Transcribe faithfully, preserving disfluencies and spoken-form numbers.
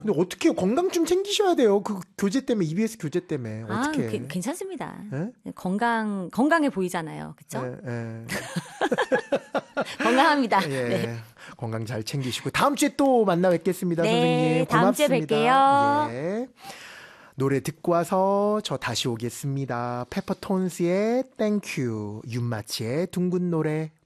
근데 어떻게 건강 좀 챙기셔야 돼요. 그 교재 때문에 이비에스 교재 때문에 어떻게? 아, 그, 괜찮습니다. 네? 건강 건강해 보이잖아요, 그렇죠? 예, 예. 건강합니다. 예, 네. 건강 잘 챙기시고 다음 주에 또 만나 뵙겠습니다, 네, 선생님. 다음 주에 고맙습니다. 뵐게요. 예. 노래 듣고 와서 저 다시 오겠습니다. 페퍼톤스의 땡큐, 윤마치의 둥근 노래.